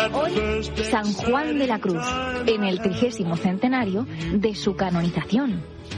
Hoy, San Juan de la Cruz, en el 30º centenario de su canonización.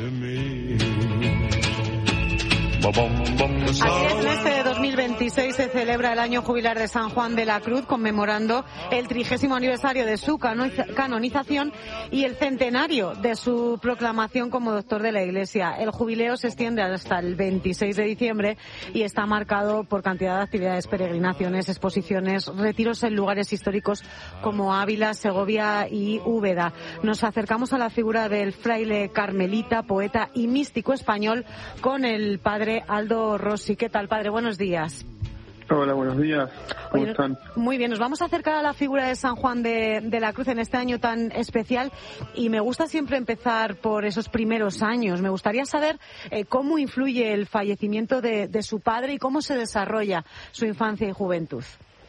Así es, en este 2026 se celebra el año jubilar de San Juan de la Cruz, conmemorando el 30º aniversario de su canonización y el centenario de su proclamación como doctor de la Iglesia. El jubileo se extiende hasta el 26 de diciembre y está marcado por cantidad de actividades, peregrinaciones, exposiciones, retiros en lugares históricos como Ávila, Segovia y Úbeda. Nos acercamos a la figura del fraile carmelita, poeta y místico español con el padre Aldo Rossi. ¿Qué tal, padre? Buenos días. Hola, buenos días. ¿Cómo están? Muy bien, nos vamos a acercar a la figura de San Juan de la Cruz en este año tan especial y me gusta siempre empezar por esos primeros años. Me gustaría saber cómo influye el fallecimiento de su padre y cómo se desarrolla su infancia y juventud.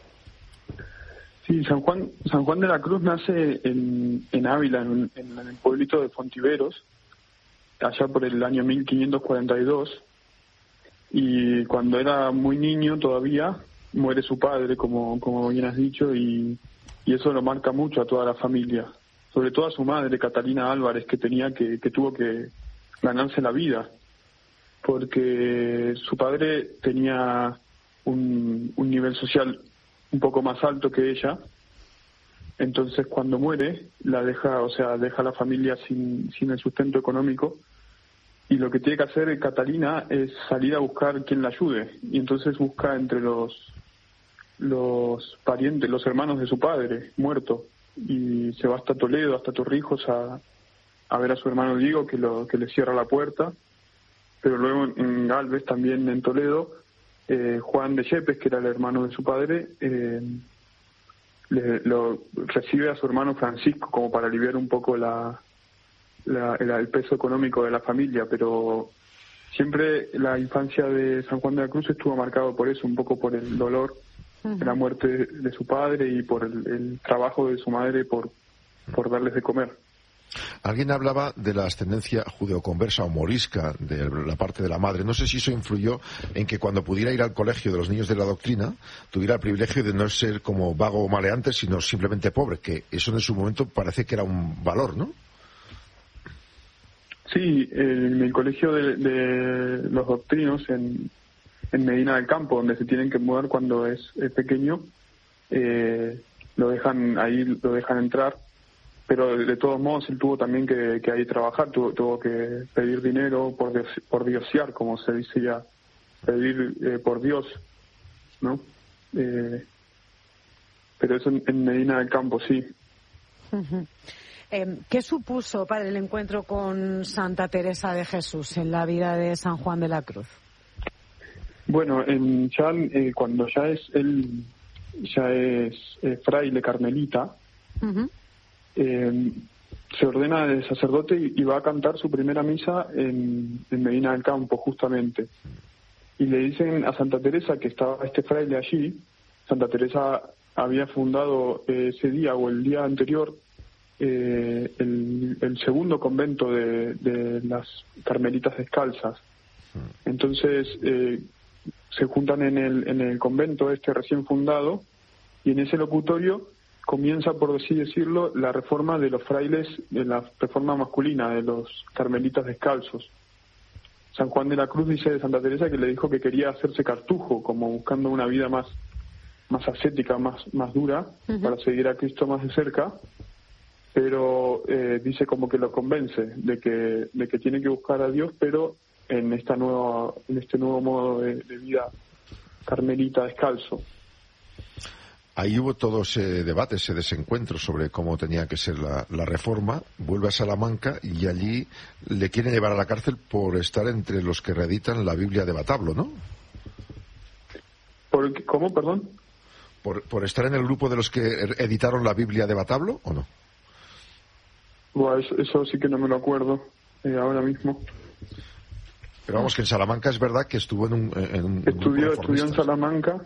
Sí, San Juan de la Cruz nace en Ávila, en el pueblito de Fontiveros, allá por el año 1542. Y cuando era muy niño todavía muere su padre, como bien has dicho, y eso lo marca mucho a toda la familia, sobre todo a su madre, Catalina Álvarez, que tuvo que ganarse la vida, porque su padre tenía un nivel social un poco más alto que ella. Entonces cuando muere deja a la familia sin el sustento económico. Y lo que tiene que hacer Catalina es salir a buscar quien la ayude. Y entonces busca entre los parientes, los hermanos de su padre, muerto. Y se va hasta Toledo, hasta Torrijos, a ver a su hermano Diego, que le cierra la puerta. Pero luego en Galvez, también en Toledo, Juan de Yepes, que era el hermano de su padre, lo recibe a su hermano Francisco como para aliviar un poco el peso económico de la familia, pero siempre la infancia de San Juan de la Cruz estuvo marcado por eso, un poco por el dolor de la muerte de su padre y por el trabajo de su madre por darles de comer. Alguien hablaba de la ascendencia judeoconversa o morisca de la parte de la madre. No sé si eso influyó en que cuando pudiera ir al colegio de los niños de la doctrina tuviera el privilegio de no ser como vago o maleante, sino simplemente pobre, que eso en su momento parece que era un valor, ¿no? Sí, en el colegio de los doctrinos en Medina del Campo, donde se tienen que mudar cuando es pequeño, lo dejan entrar, pero de todos modos él tuvo también que ahí trabajar, tuvo que pedir dinero por diosear, como se dice ya, pedir por Dios, ¿no? Pero eso en Medina del Campo, sí. Uh-huh. ¿Qué supuso para el encuentro con Santa Teresa de Jesús en la vida de San Juan de la Cruz? Bueno, cuando él ya es fraile carmelita, uh-huh. Se ordena de sacerdote y va a cantar su primera misa en Medina del Campo, justamente. Y le dicen a Santa Teresa que estaba este fraile allí. Santa Teresa había fundado ese día o el día anterior el segundo convento de las Carmelitas Descalzas. Entonces se juntan en el convento recién fundado, y en ese locutorio comienza, por así decirlo, la reforma de los frailes, de la reforma masculina de los Carmelitas Descalzos. San Juan de la Cruz dice de Santa Teresa que le dijo que quería hacerse cartujo, como buscando una vida más ascética, más dura, uh-huh. para seguir a Cristo más de cerca. Pero dice como que lo convence de que tiene que buscar a Dios, pero en este nuevo modo de vida carmelita descalzo. Ahí hubo todo ese debate, ese desencuentro sobre cómo tenía que ser la reforma. Vuelve a Salamanca y allí le quieren llevar a la cárcel por estar entre los que reeditan la Biblia de Batablo, ¿no? ¿Cómo, perdón? ¿Por estar en el grupo de los que editaron la Biblia de Batablo o no? Bueno, eso sí que no me lo acuerdo ahora mismo. Pero vamos, que en Salamanca es verdad que estuvo estudió en Salamanca.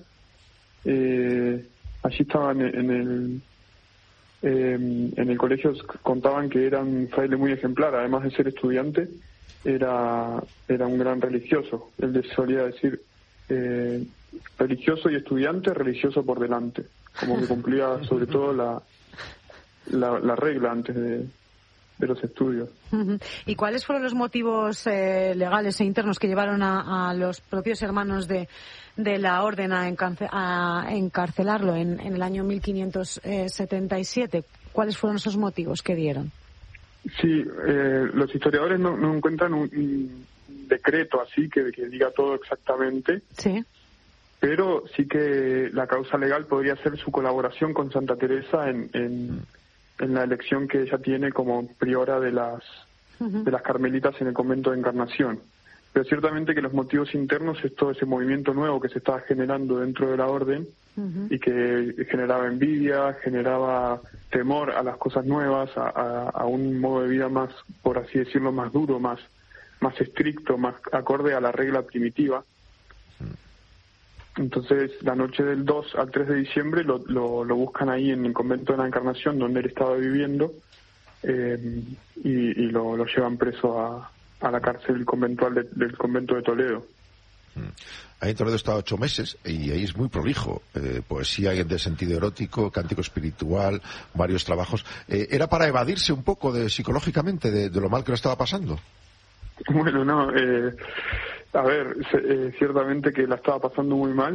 Allí estaban en el colegio, contaban que era un fraile muy ejemplar. Además de ser estudiante, era un gran religioso. Él solía decir religioso y estudiante, religioso por delante. como que cumplía sobre todo la regla antes de los estudios. ¿Y cuáles fueron los motivos legales e internos que llevaron a los propios hermanos de la orden a encarcelarlo en el año 1577? ¿Cuáles fueron esos motivos que dieron? Sí, los historiadores no encuentran un decreto así que diga todo exactamente. Sí. Pero sí que la causa legal podría ser su colaboración con Santa Teresa en la elección que ella tiene como priora de las carmelitas en el convento de Encarnación. Pero ciertamente que los motivos internos es todo ese movimiento nuevo que se estaba generando dentro de la orden y que generaba envidia, generaba temor a las cosas nuevas, a un modo de vida más, por así decirlo, más duro, más estricto, más acorde a la regla primitiva. Entonces, la noche del 2 al 3 de diciembre lo buscan ahí en el convento de la Encarnación, donde él estaba viviendo, y lo llevan preso a la cárcel conventual del convento de Toledo. Ahí en Toledo está 8 meses y ahí es muy prolijo. Poesía de sentido erótico, cántico espiritual, varios trabajos. ¿Era para evadirse un poco psicológicamente de lo mal que lo estaba pasando? Bueno, no. A ver, ciertamente que la estaba pasando muy mal,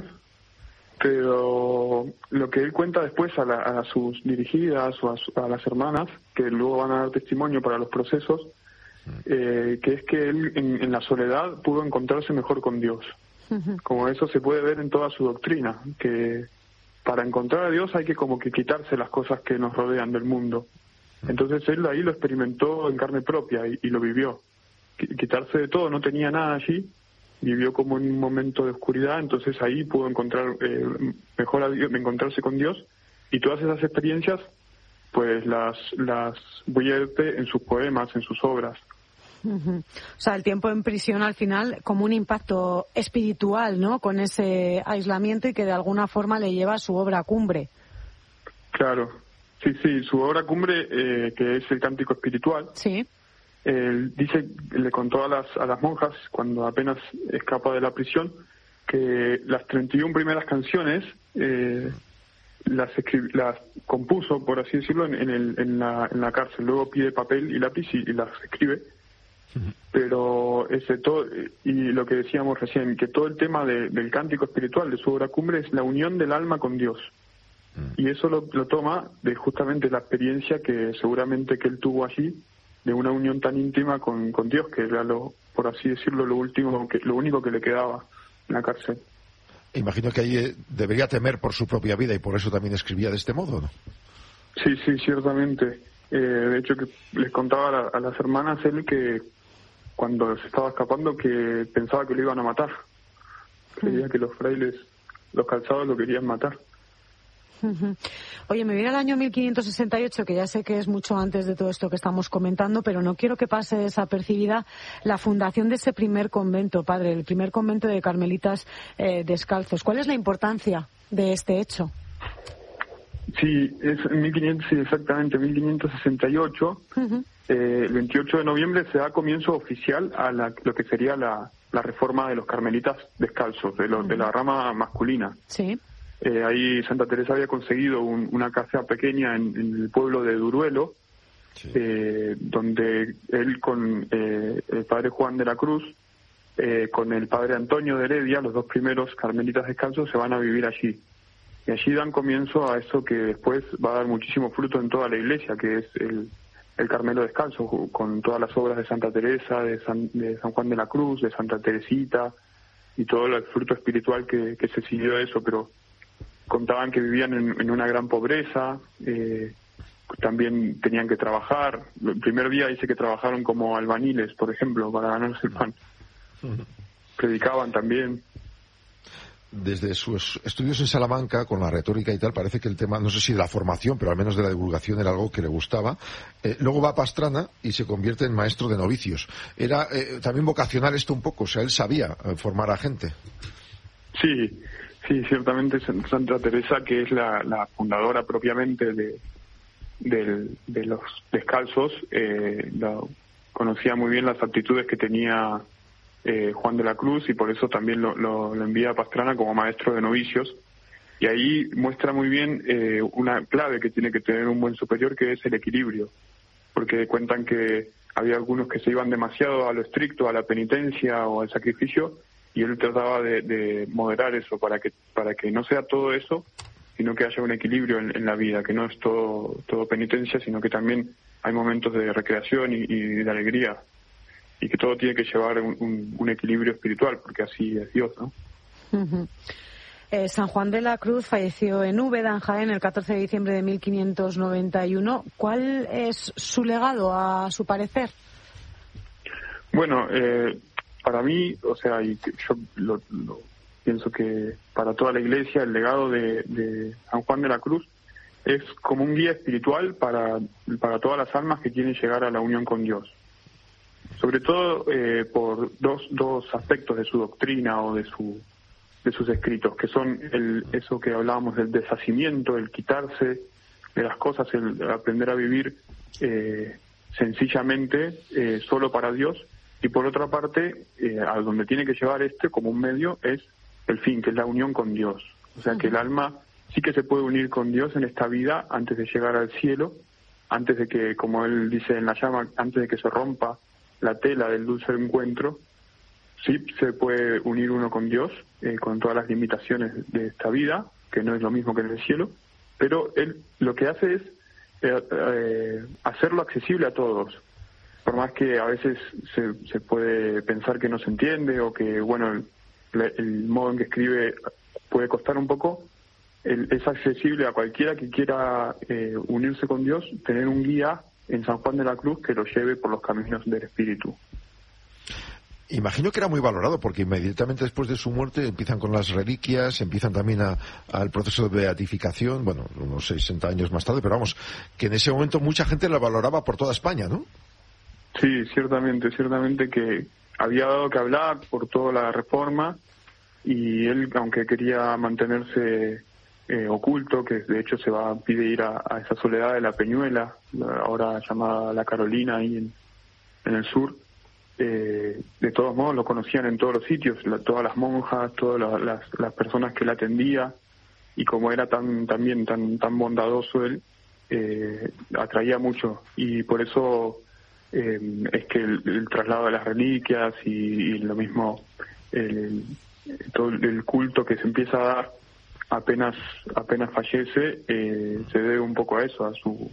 pero lo que él cuenta después a sus dirigidas o a las hermanas, que luego van a dar testimonio para los procesos, que es que él en la soledad pudo encontrarse mejor con Dios. Como eso se puede ver en toda su doctrina, que para encontrar a Dios hay que como que quitarse las cosas que nos rodean del mundo. Entonces él ahí lo experimentó en carne propia y lo vivió. Quitarse de todo, no tenía nada allí, vivió como en un momento de oscuridad, entonces ahí pudo encontrar mejor a Dios, encontrarse con Dios, y todas esas experiencias pues las vierte en sus poemas, en sus obras. O sea, el tiempo en prisión al final como un impacto espiritual, ¿no?, con ese aislamiento, y que de alguna forma le lleva a su obra cumbre. Claro, sí, su obra cumbre, que es el Cántico Espiritual. Sí. Le contó a las monjas, cuando apenas escapa de la prisión, que las 31 primeras canciones las compuso, por así decirlo, en la cárcel. Luego pide papel y lápiz y las escribe. Pero y lo que decíamos recién, que todo el tema del cántico espiritual de su obra cumbre es la unión del alma con Dios. Y eso lo toma de justamente la experiencia que seguramente que él tuvo allí, de una unión tan íntima con Dios, que era, por así decirlo, lo único que le quedaba en la cárcel. Imagino que ahí debería temer por su propia vida y por eso también escribía de este modo, ¿no? Sí, ciertamente. De hecho, que les contaba a las hermanas él que cuando se estaba escapando que pensaba que lo iban a matar. Creía que los frailes, los calzados, lo querían matar. Oye, me viene el año 1568, que ya sé que es mucho antes de todo esto que estamos comentando, pero no quiero que pase desapercibida la fundación de ese primer convento, padre, el primer convento de carmelitas descalzos. ¿Cuál es la importancia de este hecho? Sí, es exactamente 1568. El 28 de noviembre se da comienzo oficial a lo que sería la reforma de los carmelitas descalzos, de la rama masculina. Sí. Ahí Santa Teresa había conseguido una casa pequeña en el pueblo de Duruelo, sí, donde él con el padre Juan de la Cruz, con el padre Antonio de Heredia, los dos primeros carmelitas descalzos, se van a vivir allí. Y allí dan comienzo a eso que después va a dar muchísimo fruto en toda la iglesia, que es el Carmelo descalzo, con todas las obras de Santa Teresa, de San Juan de la Cruz, de Santa Teresita, y todo el fruto espiritual que se siguió a eso. Pero contaban que vivían en una gran pobreza, también tenían que trabajar. El primer día dice que trabajaron como albañiles, por ejemplo, para ganarse el pan. Predicaban también. Desde sus estudios en Salamanca, con la retórica y tal, parece que el tema, no sé si de la formación, pero al menos de la divulgación, era algo que le gustaba. Luego va a Pastrana y se convierte en maestro de novicios. Era también vocacional esto un poco, o sea, él sabía formar a gente. Sí, ciertamente Santa Teresa, que es la fundadora propiamente de los descalzos, conocía muy bien las aptitudes que tenía Juan de la Cruz, y por eso también lo envía a Pastrana como maestro de novicios. Y ahí muestra muy bien una clave que tiene que tener un buen superior, que es el equilibrio, porque cuentan que había algunos que se iban demasiado a lo estricto, a la penitencia o al sacrificio, y él trataba de moderar eso para que no sea todo eso, sino que haya un equilibrio en la vida, que no es todo penitencia, sino que también hay momentos de recreación y de alegría, y que todo tiene que llevar un equilibrio espiritual, porque así es Dios, ¿no? Uh-huh. San Juan de la Cruz falleció en Úbeda, en Jaén, el 14 de diciembre de 1591. ¿Cuál es su legado, a su parecer? Bueno, para mí, o sea, y yo lo pienso que para toda la Iglesia el legado de San Juan de la Cruz es como un guía espiritual para todas las almas que quieren llegar a la unión con Dios. Sobre todo por dos aspectos de su doctrina o de sus escritos, que son eso que hablábamos del deshacimiento, el quitarse de las cosas, el aprender a vivir sencillamente solo para Dios, y por otra parte, a donde tiene que llevar como un medio es el fin, que es la unión con Dios. O sea, que el alma sí que se puede unir con Dios en esta vida antes de llegar al cielo, antes de que, como él dice en la llama, antes de que se rompa la tela del dulce encuentro. Sí se puede unir uno con Dios, con todas las limitaciones de esta vida, que no es lo mismo que en el cielo, pero él lo que hace es hacerlo accesible a todos. Por más que a veces se puede pensar que no se entiende o que, bueno, el modo en que escribe puede costar un poco, es accesible a cualquiera que quiera unirse con Dios, tener un guía en San Juan de la Cruz que lo lleve por los caminos del Espíritu. Imagino que era muy valorado, porque inmediatamente después de su muerte empiezan con las reliquias, empiezan también al proceso de beatificación, bueno, unos 60 años más tarde, pero vamos, que en ese momento mucha gente la valoraba por toda España, ¿no? Sí, ciertamente que había dado que hablar por toda la reforma, y él, aunque quería mantenerse oculto, que de hecho pide ir a esa soledad de la Peñuela, ahora llamada La Carolina, ahí en el sur, de todos modos lo conocían en todos los sitios, todas las monjas, todas las personas que la atendía, y como era tan bondadoso él, atraía mucho, y por eso es que el traslado de las reliquias y lo mismo, todo el culto que se empieza a dar apenas fallece, se debe un poco a eso,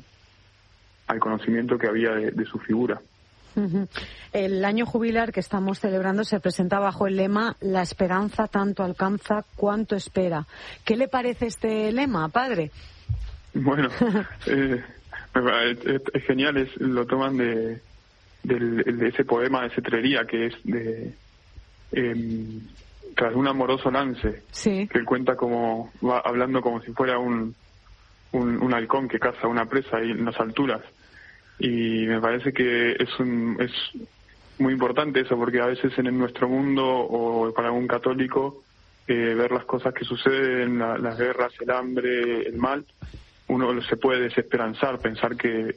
al conocimiento que había de su figura. Uh-huh. El año jubilar que estamos celebrando se presenta bajo el lema "La esperanza tanto alcanza cuanto espera". ¿Qué le parece este lema, padre? Bueno, es genial, lo toman de ese poema de Cetrería, que es tras un amoroso lance, sí, que él cuenta como va hablando como si fuera un halcón que caza una presa ahí en las alturas. Y me parece que es muy importante eso, porque a veces en nuestro mundo, o para un católico, ver las cosas que suceden, las guerras, el hambre, el mal, uno se puede desesperanzar, pensar que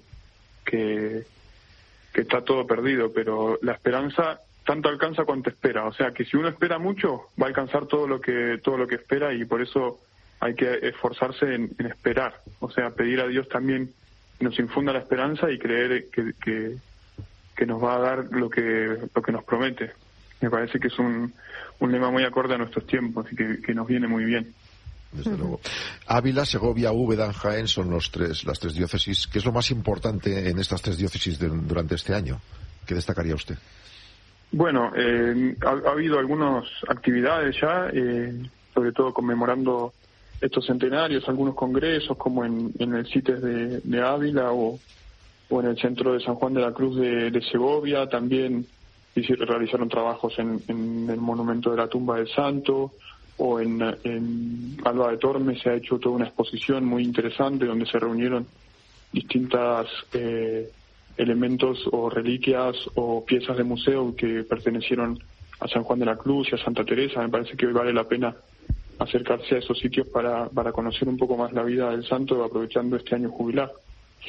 está todo perdido, pero la esperanza tanto alcanza cuanto espera. O sea, que si uno espera mucho, va a alcanzar todo lo que espera, y por eso hay que esforzarse en esperar. O sea, pedir a Dios también nos infunda la esperanza y creer que nos va a dar lo que nos promete. Me parece que es un lema muy acorde a nuestros tiempos y que nos viene muy bien. Desde luego. Ávila, Segovia, Úbeda, Jaén son las tres diócesis. ¿Qué es lo más importante en estas tres diócesis durante este año? ¿Qué destacaría usted? Bueno, ha habido algunas actividades ya, sobre todo conmemorando estos centenarios, algunos congresos como en el CITES de Ávila o en el Centro de San Juan de la Cruz de Segovia. También realizaron trabajos en el Monumento de la Tumba del Santo, o en Alba de Tormes se ha hecho toda una exposición muy interesante donde se reunieron distintas elementos o reliquias o piezas de museo que pertenecieron a San Juan de la Cruz y a Santa Teresa. Me parece que hoy vale la pena acercarse a esos sitios para conocer un poco más la vida del santo, aprovechando este año jubilar.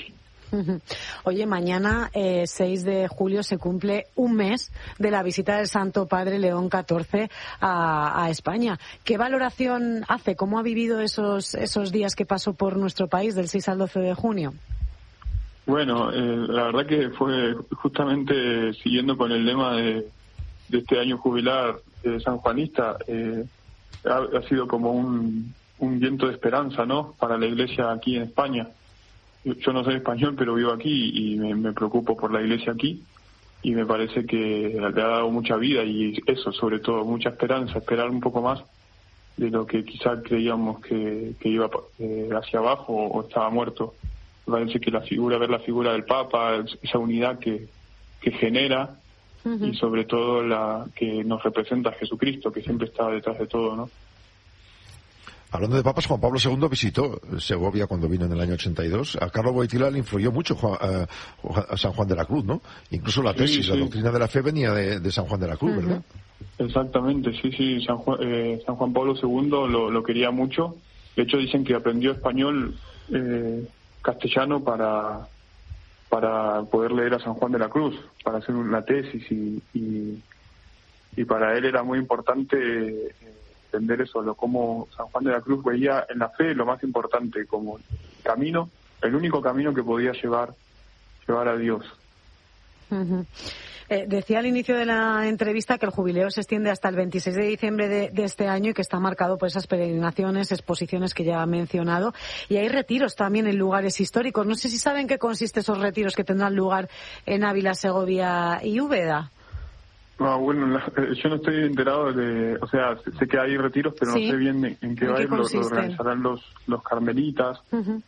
Oye, mañana, 6 de julio, se cumple un mes de la visita del Santo Padre León XIV a España. ¿Qué valoración hace? ¿Cómo ha vivido esos días que pasó por nuestro país, del 6 al 12 de junio? Bueno, la verdad que fue justamente siguiendo con el lema de este año jubilar sanjuanista, ha sido como un viento de esperanza, ¿no?, para la Iglesia aquí en España. Yo no soy español, pero vivo aquí y me preocupo por la Iglesia aquí, y me parece que le ha dado mucha vida y eso, sobre todo, mucha esperanza, esperar un poco más de lo que quizás creíamos que iba hacia abajo o estaba muerto. Me parece que ver la figura del Papa, esa unidad que genera, y sobre todo la que nos representa a Jesucristo, que siempre está detrás de todo, ¿no? Hablando de papas, Juan Pablo II visitó Segovia cuando vino en el año 82. A Carlo Wojtyla le influyó mucho a San Juan de la Cruz, ¿no? Incluso la tesis, la doctrina de la fe venía de San Juan de la Cruz, ¿verdad? Exactamente, sí. San Juan Pablo II lo quería mucho. De hecho, dicen que aprendió español, castellano para poder leer a San Juan de la Cruz, para hacer una tesis, y para él era muy importante entender eso, cómo San Juan de la Cruz veía en la fe lo más importante, como camino, el único camino que podía llevar a Dios. Decía al inicio de la entrevista que el jubileo se extiende hasta el 26 de diciembre de este año y que está marcado por esas peregrinaciones, exposiciones que ya ha mencionado, y hay retiros también en lugares históricos. No sé si saben qué consiste esos retiros que tendrán lugar en Ávila, Segovia y Úbeda. Bueno, yo no estoy enterado o sea, sé que hay retiros, pero no sé bien en qué va a ir. Lo organizarán los carmelitas,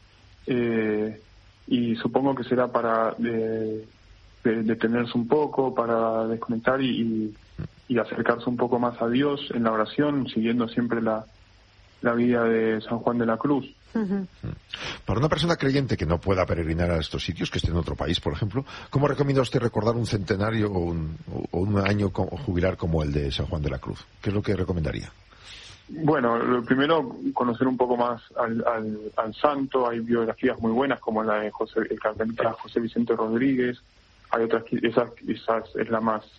y supongo que será para detenerse un poco, para desconectar y acercarse un poco más a Dios en la oración, siguiendo siempre la vida de San Juan de la Cruz. Para una persona creyente que no pueda peregrinar a estos sitios, que esté en otro país, por ejemplo, ¿cómo recomienda usted recordar un centenario o un año jubilar como el de San Juan de la Cruz? ¿Qué es lo que recomendaría? Bueno, lo primero, conocer un poco más al santo. Hay biografías muy buenas, como la de el cardenal José Vicente Rodríguez. Hay otras, quizás es la más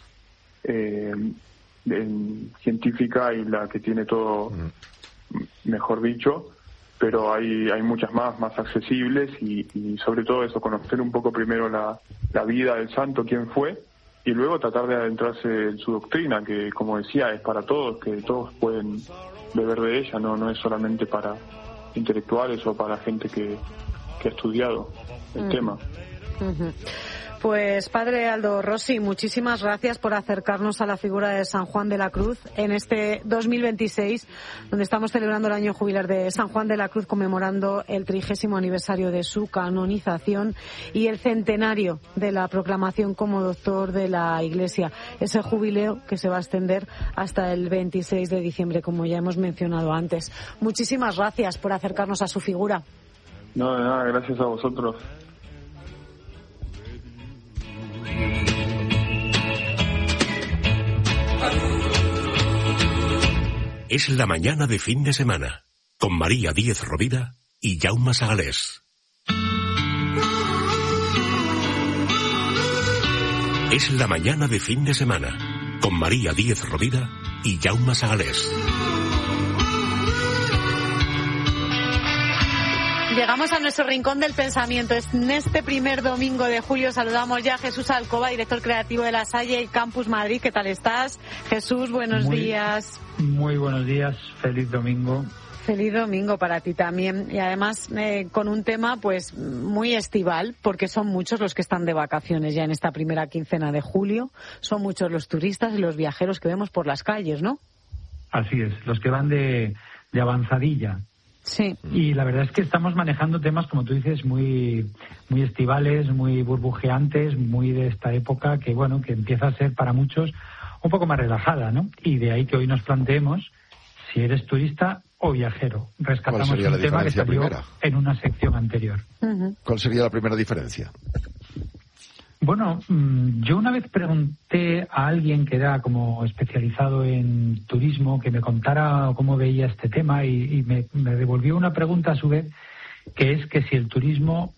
científica y la que tiene todo mejor dicho, pero hay muchas más accesibles, y sobre todo eso, conocer un poco primero la vida del santo, quién fue, y luego tratar de adentrarse en su doctrina, que, como decía, es para todos, que todos pueden beber de ella, no es solamente para intelectuales o para gente que ha estudiado el tema. Pues padre Aldo Rossi, muchísimas gracias por acercarnos a la figura de San Juan de la Cruz en este 2026, donde estamos celebrando el año jubilar de San Juan de la Cruz, conmemorando el 30º aniversario de su canonización y el centenario de la proclamación como doctor de la Iglesia. Ese jubileo que se va a extender hasta el 26 de diciembre, como ya hemos mencionado antes. Muchísimas gracias por acercarnos a su figura. No, de nada, gracias a vosotros. Es la mañana de fin de semana, con María Díez Rovira y Jaume Sagalés. Es la mañana de fin de semana, con María Díez Rovira y Jaume Sagalés. Llegamos a nuestro rincón del pensamiento. En este primer domingo de julio saludamos ya a Jesús Alcoba, director creativo de La Salle Campus Madrid. ¿Qué tal estás? Jesús, buenos días. Muy buenos días, feliz domingo. Feliz domingo para ti también. Y además con un tema pues muy estival, porque son muchos los que están de vacaciones ya en esta primera quincena de julio. Son muchos los turistas y los viajeros que vemos por las calles, ¿no? Así es, los que van de avanzadilla. Sí. Y la verdad es que estamos manejando temas, como tú dices, muy estivales, muy burbujeantes, muy de esta época que, bueno, que empieza a ser para muchos un poco más relajada, ¿no? Y de ahí que hoy nos planteemos si eres turista o viajero. Rescatamos un tema que salió en una sección anterior. ¿Cuál sería la primera diferencia? Bueno, yo una vez pregunté a alguien que era como especializado en turismo que me contara cómo veía este tema y me devolvió una pregunta a su vez, que es que si el turismo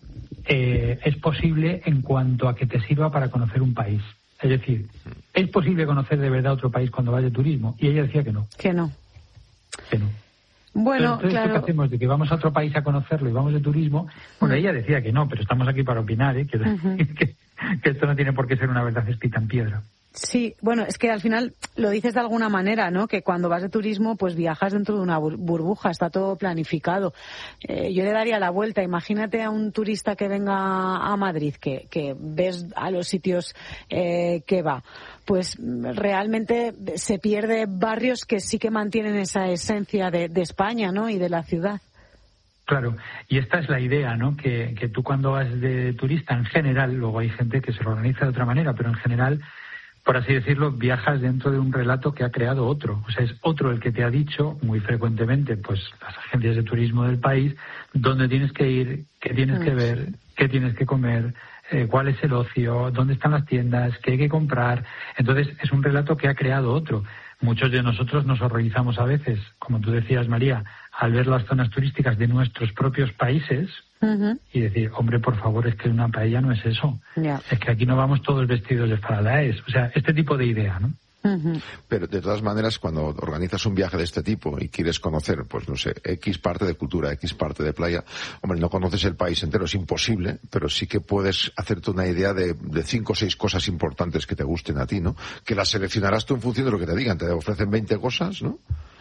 es posible en cuanto a que te sirva para conocer un país. Es decir, ¿es posible conocer de verdad otro país cuando vas de turismo? Y ella decía que no. Que no. Que no. Bueno, entonces, claro. ¿qué hacemos? De que vamos a otro país a conocerlo y vamos de turismo. Bueno, ella decía que no, pero estamos aquí para opinar, ¿eh? Que esto no tiene por qué ser una verdad escrita en piedra. Sí, bueno, es que al final lo dices de alguna manera, ¿no? Que cuando vas de turismo, pues viajas dentro de una burbuja, está todo planificado. Yo le daría la vuelta. Imagínate a un turista que venga a Madrid, que ves a los sitios que va. Pues realmente se pierde barrios que sí que mantienen esa esencia de España, ¿no? Y de la ciudad. Claro, y esta es la idea, ¿no? Que tú cuando vas de turista, en general, luego hay gente que se lo organiza de otra manera, pero en general, por así decirlo, viajas dentro de un relato que ha creado otro. O sea, es otro el que te ha dicho muy frecuentemente, pues las agencias de turismo del país, dónde tienes que ir, qué tienes que ver, qué tienes que comer, cuál es el ocio, dónde están las tiendas, qué hay que comprar. Entonces, es un relato que ha creado otro. Muchos de nosotros nos horrorizamos a veces, como tú decías, María, al ver las zonas turísticas de nuestros propios países y decir, hombre, por favor, es que una paella no es eso. Yeah. Es que aquí no vamos todos vestidos de faralaes. O sea, este tipo de idea, ¿no? Pero de todas maneras, cuando organizas un viaje de este tipo y quieres conocer, pues no sé, X parte de cultura, X parte de playa, hombre, no conoces el país entero, es imposible, pero sí que puedes hacerte una idea de 5 o 6 cosas importantes que te gusten a ti, ¿no? Que las seleccionarás tú en función de lo que te digan. Te ofrecen 20 cosas, ¿no?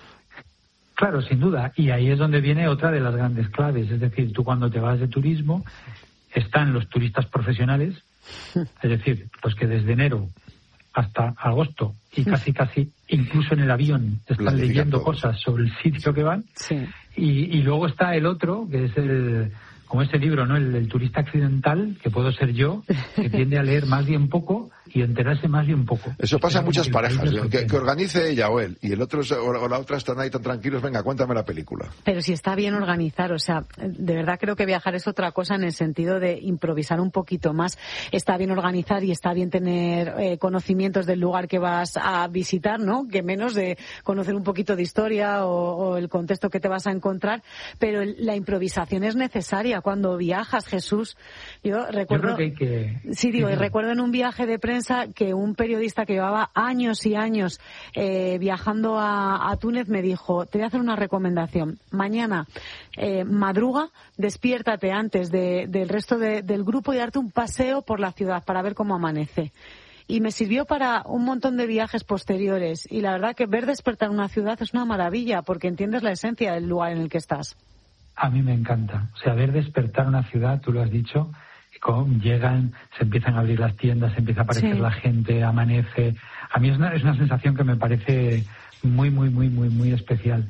Claro, sin duda. Y ahí es donde viene otra de las grandes claves. Es decir, tú cuando te vas de turismo, están los turistas profesionales, es decir, los que desde enero hasta agosto y casi incluso en el avión están leyendo cosas sobre el sitio que van. Sí. Y luego está el otro, que es como ese libro, ¿no? El turista accidental, que puedo ser yo, que tiende a leer más bien poco y enterarse más bien poco. Eso pasa en muchas parejas, que organice ella o él, y el otro o la otra están ahí tan tranquilos, venga, cuéntame la película. Pero si está bien organizar, o sea, de verdad creo que viajar es otra cosa en el sentido de improvisar un poquito más. Está bien organizar y está bien tener conocimientos del lugar que vas a visitar, ¿no? Que menos de conocer un poquito de historia o el contexto que te vas a encontrar, pero la improvisación es necesaria cuando viajas, Jesús. Yo recuerdo... Yo creo que hay que... Sí, digo, y recuerdo en un viaje de prensa que un periodista que llevaba años y años viajando a Túnez me dijo, te voy a hacer una recomendación. Mañana madruga, despiértate antes del resto del grupo y darte un paseo por la ciudad para ver cómo amanece. Y me sirvió para un montón de viajes posteriores. Y la verdad que ver despertar una ciudad es una maravilla porque entiendes la esencia del lugar en el que estás. A mí me encanta. O sea, ver despertar una ciudad, tú lo has dicho, llegan, se empiezan a abrir las tiendas, se empieza a aparecer la gente, amanece. A mí es una sensación que me parece muy, muy, muy, muy, muy especial.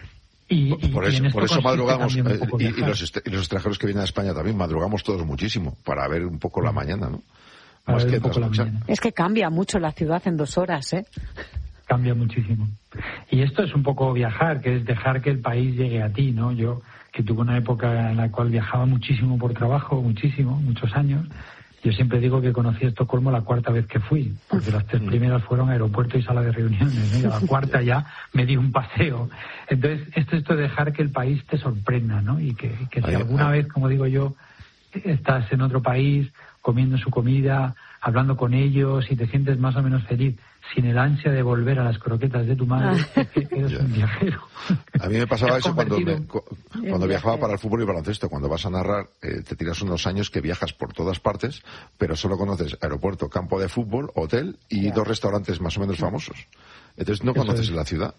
Por eso madrugamos, y los extranjeros que vienen a España también, madrugamos todos muchísimo, para ver un poco la mañana, ¿no? Más que es que cambia mucho la ciudad en 2 horas, ¿eh? Cambia muchísimo. Y esto es un poco viajar, que es dejar que el país llegue a ti, ¿no? Yo, que tuve una época en la cual viajaba muchísimo por trabajo, muchos años, yo siempre digo que conocí Estocolmo la 4ª vez que fui, porque las 3 primeras fueron aeropuerto y sala de reuniones, ¿no? Y a la 4ª ya me di un paseo. Entonces, esto de dejar que el país te sorprenda, ¿no? Y que si alguna vez, como digo yo, estás en otro país, comiendo su comida, hablando con ellos y te sientes más o menos feliz, sin el ansia de volver a las croquetas de tu madre, eres un viajero. A mí me pasaba eso cuando viajaba para el fútbol y baloncesto. Cuando vas a narrar, te tiras unos años que viajas por todas partes, pero solo conoces aeropuerto, campo de fútbol, hotel y 2 restaurantes más o menos famosos. Entonces no conoces la ciudad.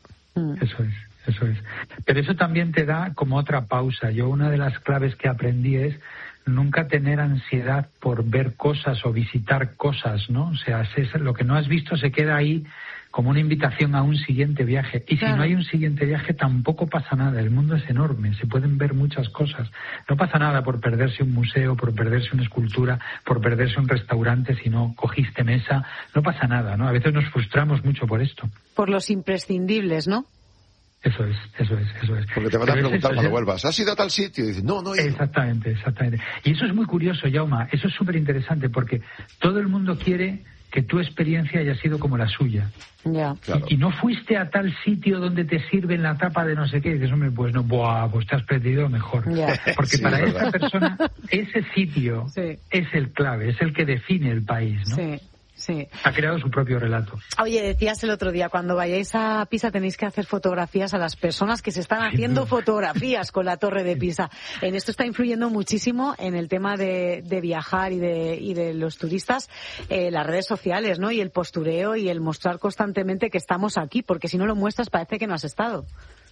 Eso es. Pero eso también te da como otra pausa. Yo una de las claves que aprendí es nunca tener ansiedad por ver cosas o visitar cosas, ¿no? O sea, lo que no has visto se queda ahí como una invitación a un siguiente viaje. Y si no hay un siguiente viaje, tampoco pasa nada. El mundo es enorme, se pueden ver muchas cosas. No pasa nada por perderse un museo, por perderse una escultura, por perderse un restaurante si no cogiste mesa. No pasa nada, ¿no? A veces nos frustramos mucho por esto. Por los imprescindibles, ¿no? Eso es. Porque te van a preguntar cuando vuelvas, ¿has ido a tal sitio? Y dices, no he ido. Exactamente. Y eso es muy curioso, Jaume. Eso es súper interesante porque todo el mundo quiere que tu experiencia haya sido como la suya. Ya. Claro. Y no fuiste a tal sitio donde te sirven la tapa de no sé qué, y dices, hombre, pues no, pues te has perdido mejor. Ya. Porque Sí, para es esa persona, ese sitio Sí. es el clave, es el que define el país, ¿no? Sí, sí. Ha creado su propio relato. Oye, decías el otro día, cuando vayáis a Pisa tenéis que hacer fotografías a las personas que se están haciendo fotografías con la Torre de Pisa. En esto está influyendo muchísimo en el tema de viajar y de los turistas, las redes sociales, ¿no? Y el postureo y el mostrar constantemente que estamos aquí, porque si no lo muestras parece que no has estado.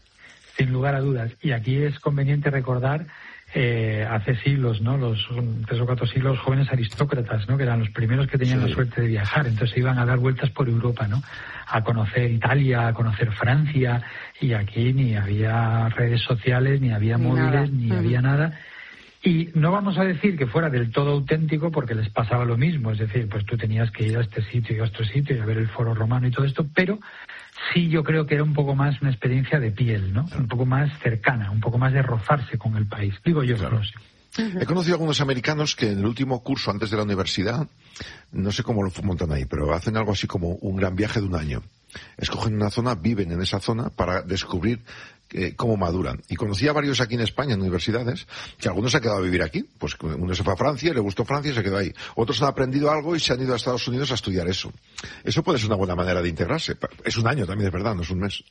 Sin lugar a dudas. Y aquí es conveniente recordar hace siglos, ¿no? Los 3 o 4 siglos, jóvenes aristócratas, ¿no? Que eran los primeros que tenían la suerte de viajar. Entonces iban a dar vueltas por Europa, ¿no? A conocer Italia, a conocer Francia, y aquí ni había redes sociales, ni había móviles, ni había nada. Y no vamos a decir que fuera del todo auténtico, porque les pasaba lo mismo. Es decir, pues tú tenías que ir a este sitio y a otro sitio y a ver el Foro Romano y todo esto, pero sí, yo creo que era un poco más una experiencia de piel, ¿no? Un poco más cercana, un poco más de rozarse con el país. Digo yo, Claro. no sé. He conocido a algunos americanos que en el último curso antes de la universidad, no sé cómo lo montan ahí, pero hacen algo así como un gran viaje de un año. Escogen una zona, viven en esa zona para descubrir cómo maduran. Y conocí a varios aquí en España, en universidades, que algunos se han quedado a vivir aquí. Pues uno se fue a Francia, le gustó Francia y se quedó ahí. Otros han aprendido algo y se han ido a Estados Unidos a estudiar eso. Eso puede ser una buena manera de integrarse. Es un año también, es verdad, no es un mes.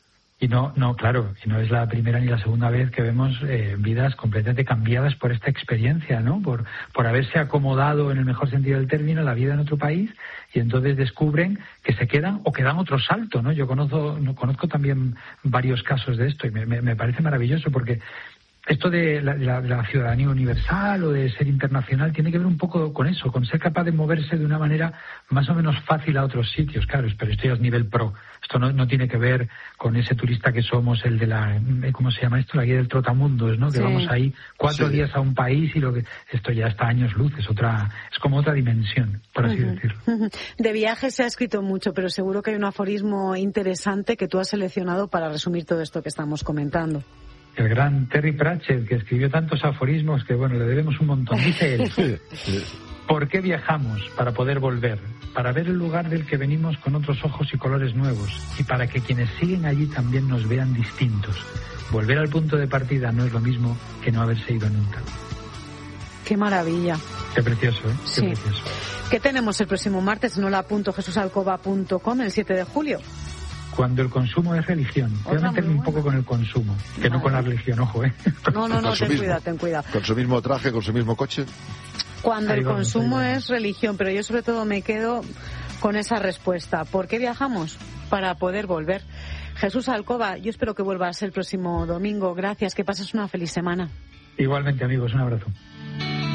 Y no, claro, y no es la primera ni la segunda vez que vemos vidas completamente cambiadas por esta experiencia, ¿no? Por haberse acomodado, en el mejor sentido del término, la vida en otro país, y entonces descubren que se quedan o que dan otro salto, ¿no? Yo conozco también varios casos de esto y me parece maravilloso, porque esto de la ciudadanía universal o de ser internacional tiene que ver un poco con eso, con ser capaz de moverse de una manera más o menos fácil a otros sitios, claro, pero esto ya es nivel pro. Esto no tiene que ver con ese turista que somos, el de la, ¿cómo se llama esto? La guía del trotamundos, ¿no? Que vamos ahí 4 días a un país y esto ya está a años luz, es como otra dimensión, por así decirlo. De viajes se ha escrito mucho, pero seguro que hay un aforismo interesante que tú has seleccionado para resumir todo esto que estamos comentando. El gran Terry Pratchett, que escribió tantos aforismos que, bueno, le debemos un montón. Dice él, ¿por qué viajamos? Para poder volver, para ver el lugar del que venimos con otros ojos y colores nuevos, y para que quienes siguen allí también nos vean distintos. Volver al punto de partida no es lo mismo que no haberse ido nunca. ¡Qué maravilla! Qué precioso, ¿eh? Qué Sí. precioso. ¿Qué tenemos el próximo martes? No la apunto, jesusalcoba.com, el 7 de julio. Cuando el consumo es religión. Voy a meterme un poco con el consumo, que no con la religión, ojo, ¿eh? No, ten cuidado. Con su mismo traje, con su mismo coche. Cuando Ahí el vamos, consumo ahí vamos. es religión, pero yo sobre todo me quedo con esa respuesta. ¿Por qué viajamos? Para poder volver. Jesús Alcoba, yo espero que vuelvas el próximo domingo. Gracias, que pases una feliz semana. Igualmente, amigos, un abrazo.